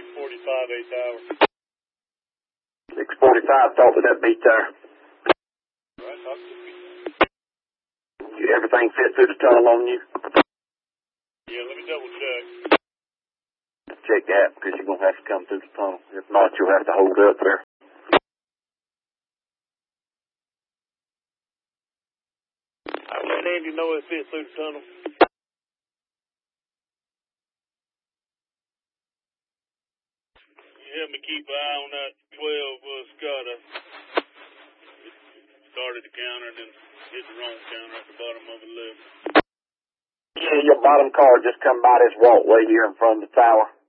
645, 8th hour. 645, thought that beat there. Right, talk to me. Everything fit through the tunnel on you? Yeah, let me double check. Check that, because you're going to have to come through the tunnel. If not, you'll have to hold up there. I'll let Andy know it fits through the tunnel. You help me keep an eye on that 12 Scott. Started the counter, then hit the wrong counter at the bottom of the left. Yeah, your bottom car just come by this walkway here in front of the tower.